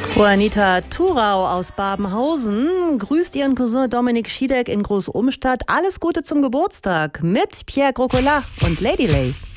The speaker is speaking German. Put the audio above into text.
Juanita Thurau aus Babenhausen grüßt ihren Cousin Dominik Schiedek in Groß-Umstadt. Alles Gute zum Geburtstag mit Pierre Grocolat und Lady Lay.